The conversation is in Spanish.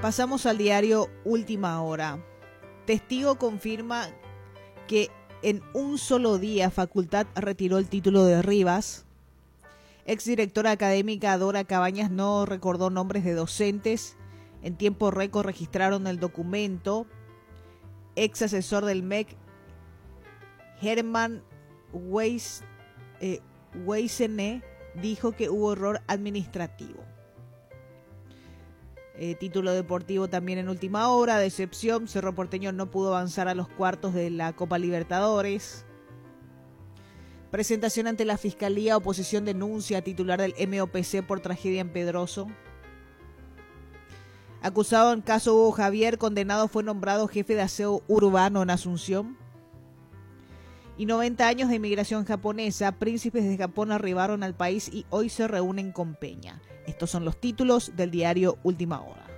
Pasamos al diario Última Hora. Testigo confirma que en un solo día Facultad retiró el título de Rivas. Exdirectora académica Dora Cabañas no recordó nombres de docentes. En tiempo récord registraron el documento. Ex asesor del MEC, Herman Weissene, dijo que hubo error administrativo. Título deportivo también en Última Hora. Decepción, Cerro Porteño no pudo avanzar a los cuartos de la Copa Libertadores. Presentación ante la Fiscalía, oposición denuncia a titular del MOPC por tragedia en Pedroso. Acusado en caso Hugo Javier, condenado fue nombrado jefe de aseo urbano en Asunción. Y 90 años de inmigración japonesa, príncipes de Japón arribaron al país y hoy se reúnen con Peña. Estos son los títulos del diario Última Hora.